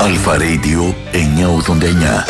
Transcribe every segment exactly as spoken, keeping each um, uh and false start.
Αλφα Radio εννιακόσια ογδόντα εννιά.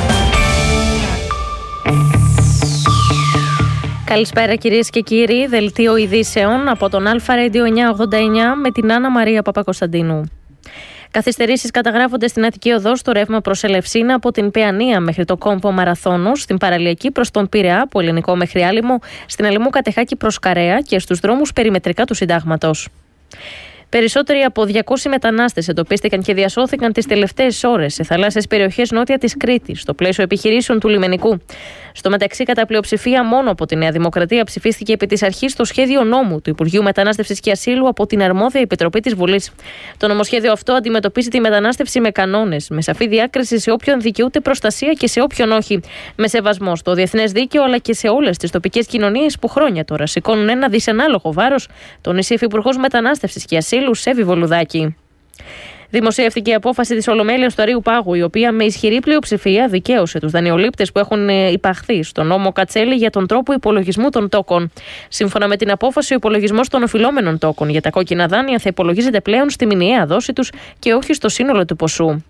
Καλησπέρα κυρίες και κύριοι, δελτίο ειδήσεων από τον Αλφα Radio εννιακόσια ογδόντα εννιά με την Άννα Μαρία Παπακοσταντίνου. Καθυστερήσεις καταγράφονται στην Αττική Οδό στο ρεύμα προς Ελευσίνα από την Παιανία μέχρι το κόμπο Μαραθώνος, στην παραλιακή προς τον Πειραιά από Ελληνικό μέχρι Άλυμο, στην Αλυμού Κατεχάκη προς Καρέα και στους δρόμους περιμετρικά του Συντάγματος. Περισσότεροι από διακόσιοι μετανάστες εντοπίστηκαν και διασώθηκαν τις τελευταίες ώρες σε θαλάσσιες περιοχές νότια της Κρήτης, στο πλαίσιο επιχειρήσεων του λιμενικού. Στο μεταξύ, κατά πλειοψηφία μόνο από τη Νέα Δημοκρατία ψηφίστηκε επί της αρχής το σχέδιο νόμου του Υπουργείου Μετανάστευσης και Ασύλου από την αρμόδια Επιτροπή της Βουλής. Το νομοσχέδιο αυτό αντιμετωπίζει τη μετανάστευση με κανόνες, με σαφή διάκριση σε όποιον δικαιούται προστασία και σε όποιον όχι, με σεβασμό στο διεθνές δίκαιο αλλά και σε όλες τις τοπικές κοινωνίες που χρόνια τώρα σηκώνουν ένα δυσανάλογο βάρος, τόνισε η Υφυπουργός Μετανάστευσης και Ασύλου Σέβη Βολουδάκη. Δημοσιεύτηκε η απόφαση της Ολομέλειας του Αρείου Πάγου, η οποία με ισχυρή πλειοψηφία δικαίωσε τους δανειολήπτες που έχουν υπαχθεί στον νόμο Κατσέλη για τον τρόπο υπολογισμού των τόκων. Σύμφωνα με την απόφαση, ο υπολογισμός των οφειλόμενων τόκων για τα κόκκινα δάνεια θα υπολογίζεται πλέον στη μηνιαία δόση τους και όχι στο σύνολο του ποσού.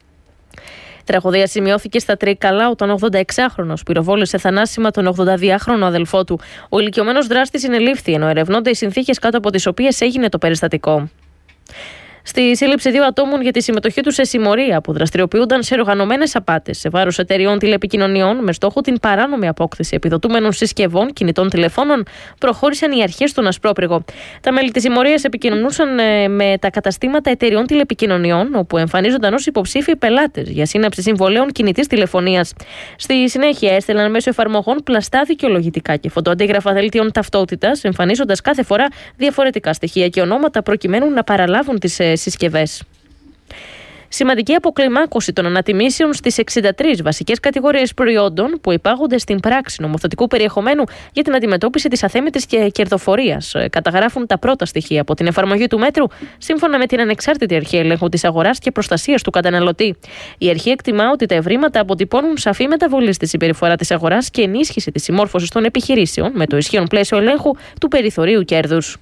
Τραγωδία σημειώθηκε στα Τρίκαλα όταν ο ογδονταεξάχρονος πυροβόλησε θανάσιμα τον ογδονταδυάχρονο αδελφό του. Ο ηλικιωμένος δράστης συνελήφθη, ενώ ερευνώνται οι συνθήκες κάτω από τις οποίες έγινε το περιστατικό. Στη σύλληψη δύο ατόμων για τη συμμετοχή τους σε συμμορία που δραστηριοποιούνταν σε οργανωμένες απάτες σε βάρος εταιριών τηλεπικοινωνιών με στόχο την παράνομη απόκτηση επιδοτούμενων συσκευών κινητών τηλεφώνων, προχώρησαν οι αρχές στον Ασπρόπυργο. Τα μέλη της συμμορίας επικοινωνούσαν με τα καταστήματα εταιριών τηλεπικοινωνιών, όπου εμφανίζονταν ως υποψήφιοι πελάτες για σύναψη συμβολέων κινητής τηλεφωνίας. Στη συνέχεια έστελναν μέσω εφαρμογών πλαστά δικαιολογητικά και φωτοαντίγραφα δελτίων ταυτότητας, εμφανίζοντας κάθε φορά διαφορετικά στοιχεία και ονόματα προκειμένου να παραλάβουν τις συσκευές. Σημαντική αποκλιμάκωση των ανατιμήσεων στις εξήντα τρεις βασικές κατηγορίες προϊόντων που υπάγονται στην πράξη νομοθετικού περιεχομένου για την αντιμετώπιση της αθέμητης και κερδοφορίας. Καταγράφουν τα πρώτα στοιχεία από την εφαρμογή του μέτρου, σύμφωνα με την Ανεξάρτητη Αρχή Ελέγχου της Αγοράς και Προστασίας του Καταναλωτή. Η αρχή εκτιμά ότι τα ευρήματα αποτυπώνουν σαφή μεταβολή στη συμπεριφορά της αγοράς και ενίσχυση της συμμόρφωσης των επιχειρήσεων με το ισχύον πλαίσιο ελέγχου του περιθωρίου κέρδους.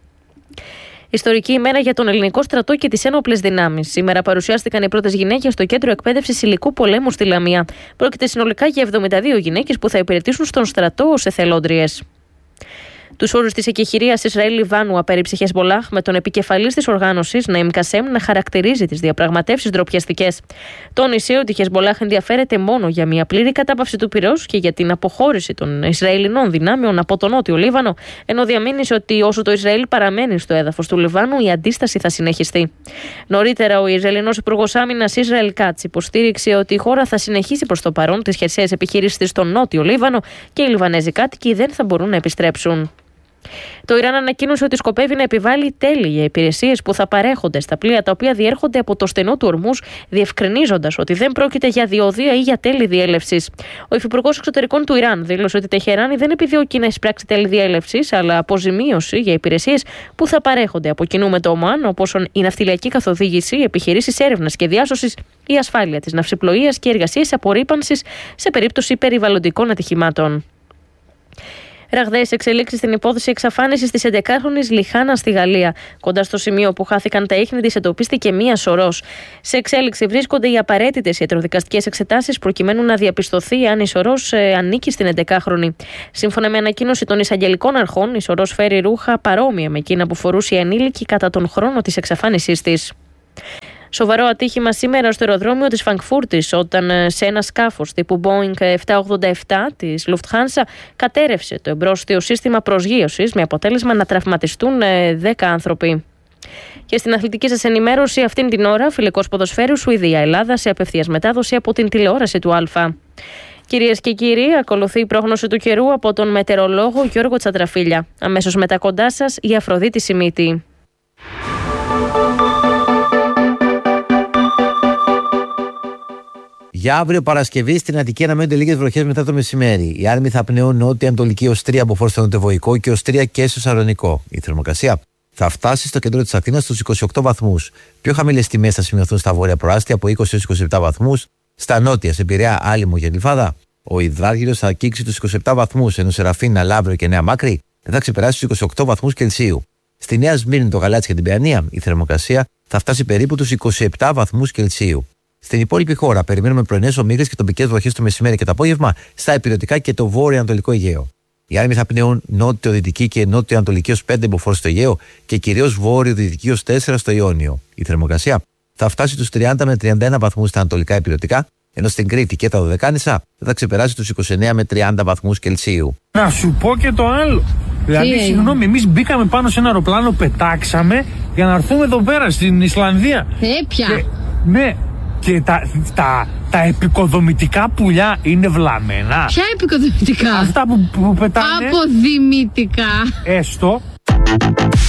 Ιστορική ημέρα για τον ελληνικό στρατό και τις ένοπλες δυνάμεις. Σήμερα παρουσιάστηκαν οι πρώτες γυναίκες στο κέντρο εκπαίδευσης υλικού πολέμου στη Λαμία. Πρόκειται συνολικά για εβδομήντα δύο γυναίκες που θα υπηρετήσουν στον στρατό ως εθελόντριες. Τους όρους της εκεχηρίας Ισραήλ-Λιβάνου απέρριψε η Χεσμπολάχ, με τον επικεφαλής της οργάνωσης, Ναΐμ Κασέμ, να χαρακτηρίζει τις διαπραγματεύσεις ντροπιαστικές. Τόνισε ότι η Χεσμπολάχ ενδιαφέρεται μόνο για μια πλήρη κατάπαυση του πυρός και για την αποχώρηση των Ισραηλινών δυνάμεων από τον Νότιο Λίβανο, ενώ διαμήνυσε ότι όσο το Ισραήλ παραμένει στο έδαφος του Λιβάνου, η αντίσταση θα συνεχιστεί. Νωρίτερα, ο Ισραηλινός Υπουργός Άμυνας Ισραήλ Κάτς υποστήριξε ότι η χώρα θα συνεχίσει προς το παρόν τις χερσαίες επιχειρήσεις στον Νότιο Λίβανο και οι Λιβανέζοι κάτοικοι δεν θα μπορούν να επιστρέψουν. Το Ιράν ανακοίνωσε ότι σκοπεύει να επιβάλλει τέλη για υπηρεσίες που θα παρέχονται στα πλοία τα οποία διέρχονται από το στενό του Ορμούζ, διευκρινίζοντας ότι δεν πρόκειται για διοδία ή για τέλη διέλευσης. Ο Υφυπουργός Εξωτερικών του Ιράν δήλωσε ότι η Τεχεράνη δεν επιδιώκει να εισπράξει τέλη διέλευσης, αλλά αποζημίωση για υπηρεσίες που θα παρέχονται από κοινού με το Ομάν, όπως η ναυτιλιακή καθοδήγηση, επιχειρήσεις έρευνας και διάσωσης, η ασφάλεια της ναυσιπλοείας και εργασίες απορρίπανσης σε περίπτωση περιβαλλοντικών ατυχημάτων. Ραγδαίες εξελίξεις στην υπόθεση εξαφάνισης της έντεκάχρονης Λιχάνα στη Γαλλία. Κοντά στο σημείο που χάθηκαν τα ίχνη της εντοπίστηκε μία σωρός. Σε εξέλιξη βρίσκονται οι απαραίτητες ιατροδικαστικές εξετάσεις προκειμένου να διαπιστωθεί αν η σωρός ε, ανήκει στην έντεκάχρονη. Σύμφωνα με ανακοίνωση των εισαγγελικών αρχών, η σωρός φέρει ρούχα παρόμοια με εκείνα που φορούσε η ανήλικη κατά τον χρόνο της εξαφάνισής της. Σοβαρό ατύχημα σήμερα στο αεροδρόμιο της Φραγκφούρτης, όταν σε ένα σκάφος τύπου Boeing επτακόσια ογδόντα επτά της Lufthansa κατέρευσε το εμπρόστιο σύστημα προσγείωσης, με αποτέλεσμα να τραυματιστούν δέκα άνθρωποι. Και στην αθλητική σας ενημέρωση, αυτήν την ώρα, φιλικός ποδοσφαίρου Σουηδία-Ελλάδα σε απευθείας μετάδοση από την τηλεόραση του Α. Κυρίες και κύριοι, ακολουθεί η πρόγνωση του καιρού από τον μετεωρολόγο Γιώργο Τσαντραφίλια. Αμέσως μετά κοντά σας η Αφροδίτη Σιμίτη. Για αύριο Παρασκευή στην Αττική αναμένονται λίγες βροχές μετά το μεσημέρι. Οι άρμοι θα πνέουν νότια-ανατολική ως τρία από φόρτο νοτιοβοϊκό και ως τρία και στο Σαλονικό. Η θερμοκρασία θα φτάσει στο κέντρο της Αθήνας στους είκοσι οκτώ βαθμούς. Πιο χαμηλές τιμές θα σημειωθούν στα βόρεια προάστια από είκοσι έως είκοσι επτά βαθμούς. Στα νότια, σε Πειραιά, Άλυμο και Γλυφάδα, ο υδράργυρος θα αγγίξει τους είκοσι επτά βαθμούς, ενώ σε Ραφίνα, Λαύριο και Νέα Μάκρη δεν θα ξεπεράσει τους είκοσι οκτώ βαθμούς Κελσίου. Στη Νέα Σμύρνη, το Γαλάτσι και την Παιανία, η θερμοκρασία θα φτάσει περίπου τους είκοσι επτά βαθμούς Κελσίου. Στην υπόλοιπη χώρα περιμένουμε πρωινές ομίχλες και τοπικές βροχές το μεσημέρι και το απόγευμα στα ηπειρωτικά και το βόρειο-ανατολικό Αιγαίο. Οι άνεμοι θα πνέουν νότιο-δυτική και νότιο-ανατολική ως πέντε μποφόρ στο Αιγαίο και κυρίως βόρειο-δυτική ως τέσσερα στο Ιόνιο. Η θερμοκρασία θα φτάσει τους τριάντα με τριάντα ένα βαθμούς στα ανατολικά ηπειρωτικά, ενώ στην Κρήτη και τα Δωδεκάνησα θα ξεπεράσει τους είκοσι εννέα με τριάντα βαθμούς Κελσίου. Να σου πω και το άλλο. Δηλαδή, συγγνώμη, εμείς μπήκαμε πάνω σε ένα αεροπλάνο, πετάξαμε για να έρθουμε εδώ πέρα στην Ισλανδία. Ε, πια. Και, ναι, και τα, τα, τα επικοδομητικά πουλιά είναι βλαμμένα. Ποια επικοδομητικά? Αυτά που, που πετάνε. Αποδημητικά. Έστω.